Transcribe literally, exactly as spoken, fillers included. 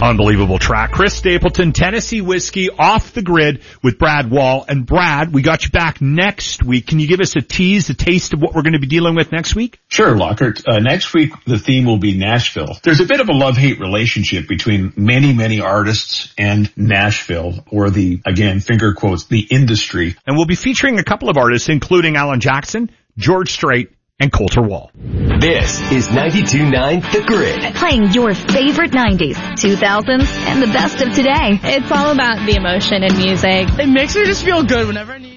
Unbelievable track. Chris Stapleton, Tennessee Whiskey, Off the Grid with Brad Wall. And Brad, we got you back next week. Can you give us a tease, a taste of what we're going to be dealing with next week? Sure, Lockhart. Uh, next week, the theme will be Nashville. There's a bit of a love-hate relationship between many, many artists and Nashville, or the, again, finger quotes, the industry. And we'll be featuring a couple of artists, including Alan Jackson, George Strait, and Coulter Wall. This is ninety-two point nine The Grid. Playing your favorite nineties, two thousands, and the best of today. It's all about the emotion in music. It makes me just feel good whenever I need